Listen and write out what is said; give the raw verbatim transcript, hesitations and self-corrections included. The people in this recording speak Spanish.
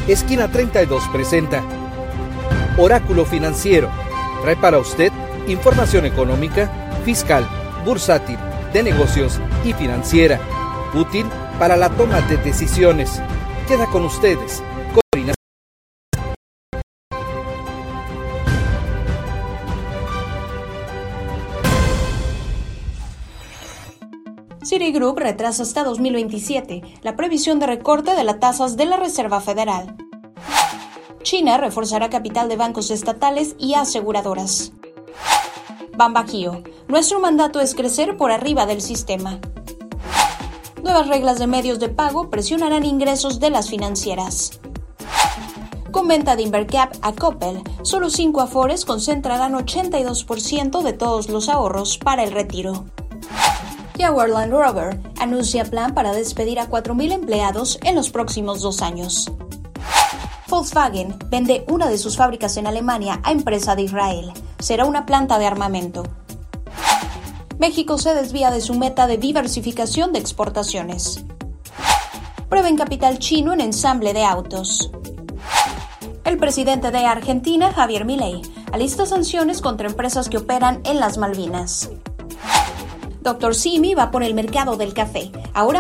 Esquina treinta y dos presenta Oráculo Financiero. Trae para usted información económica, fiscal, bursátil, de negocios y financiera, útil para la toma de decisiones. Queda con ustedes, Corina. Citigroup retrasa hasta dos mil veintisiete la previsión de recorte de las tasas de la Reserva Federal. China reforzará capital de bancos estatales y aseguradoras. BanBajío, nuestro mandato es crecer por arriba del sistema. Nuevas reglas de medios de pago presionarán ingresos de las financieras. Con venta de Invercap a Coppel, solo cinco afores concentrarán ochenta y dos por ciento de todos los ahorros para el retiro. Jaguar Land Rover anuncia plan para despedir a cuatro mil empleados en los próximos dos años. Volkswagen vende una de sus fábricas en Alemania a empresa de Israel. Será una planta de armamento. México se desvía de su meta de diversificación de exportaciones. Prueben capital chino en ensamble de autos. El presidente de Argentina, Javier Milei, alista sanciones contra empresas que operan en las Malvinas. Doctor Simi va por el mercado del café. Ahora